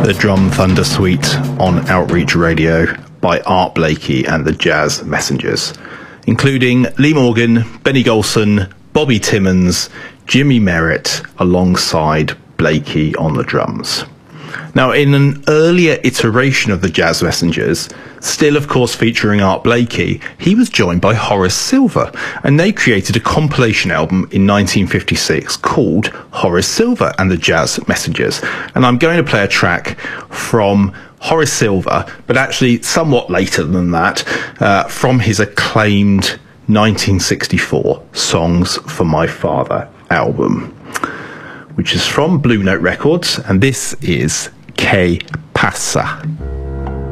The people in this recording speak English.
The Drum Thunder Suite on Outreach Radio by Art Blakey and the Jazz Messengers, including Lee Morgan, Benny Golson, Bobby Timmons, Jimmy Merritt, alongside Blakey on the drums. Now, in an earlier iteration of the Jazz Messengers, still of course featuring Art Blakey, he was joined by Horace Silver, and they created a compilation album in 1956 called Horace Silver and the Jazz Messengers. And I'm going to play a track from Horace Silver, but actually somewhat later than that, from his acclaimed 1964 Songs for My Father album, which is from Blue Note Records, and this is Que Pasa.